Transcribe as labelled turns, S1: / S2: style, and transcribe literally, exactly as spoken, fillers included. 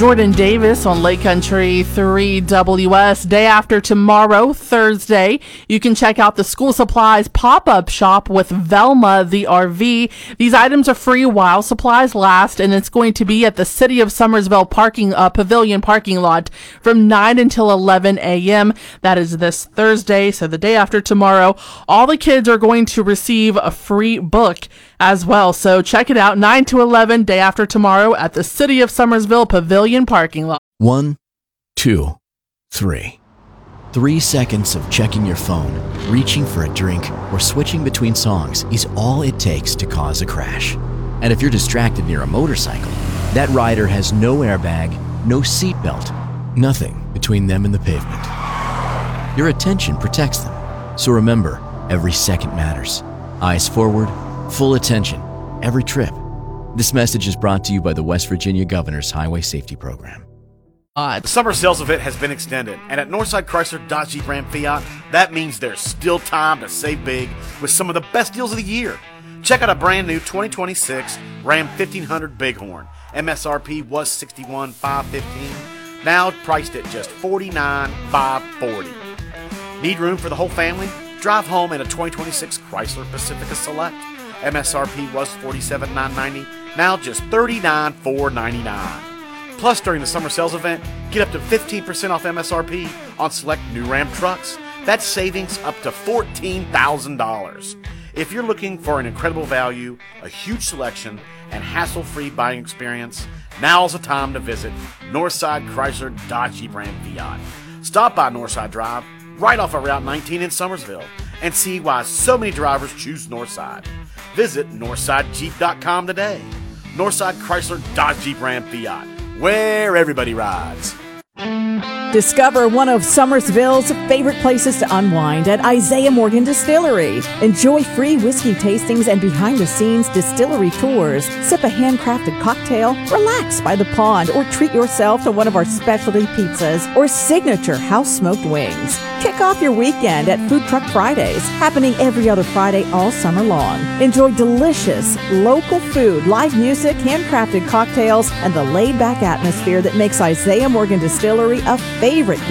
S1: Jordan Davis on Lake Country three W S. Day after tomorrow, Thursday, you can check out the school supplies pop-up shop with Velma the R V. These items are free while supplies last, and it's going to be at the City of Summersville parking uh, pavilion parking lot from nine until eleven a.m. That is this Thursday, so the day after tomorrow. All the kids are going to receive a free book as well, so check it out, nine to eleven, day after tomorrow at the City of Summersville Pavilion parking lot.
S2: One, two, three. Three seconds of checking your phone, reaching for a drink, or switching between songs is all it takes to cause a crash. And if you're distracted near a motorcycle, that rider has no airbag, no seatbelt, nothing between them and the pavement. Your attention protects them. So remember, every second matters. Eyes forward, full attention, every trip. This message is brought to you by the West Virginia Governor's Highway Safety Program.
S3: Uh, the summer sales event has been extended, and at Northside Chrysler Dodge Jeep Ram Fiat, that means there's still time to save big with some of the best deals of the year. Check out a brand new twenty twenty-six Ram fifteen hundred Bighorn. M S R P was sixty-one thousand five hundred fifteen dollars, now priced at just forty-nine thousand five hundred forty dollars. Need room for the whole family? Drive home in a twenty twenty-six Chrysler Pacifica Select. M S R P was forty-seven thousand nine hundred ninety dollars, now just thirty-nine thousand four hundred ninety-nine dollars. Plus, during the summer sales event, get up to fifteen percent off M S R P on select new Ram trucks. That's savings up to fourteen thousand dollars. If you're looking for an incredible value, a huge selection, and hassle-free buying experience, now's the time to visit Northside Chrysler Dodge Jeep Ram Fiat. Stop by Northside Drive, right off of Route nineteen in Summersville, and see why so many drivers choose Northside. Visit northside jeep dot com today. Northside Chrysler Dodge Jeep Ram Fiat, where everybody rides.
S4: Discover one of Summersville's favorite places to unwind at Isaiah Morgan Distillery. Enjoy free whiskey tastings and behind-the-scenes distillery tours. Sip a handcrafted cocktail, relax by the pond, or treat yourself to one of our specialty pizzas or signature house-smoked wings. Kick off your weekend at Food Truck Fridays, happening every other Friday all summer long. Enjoy delicious, local food, live music, handcrafted cocktails, and the laid-back atmosphere that makes Isaiah Morgan Distillery a favorite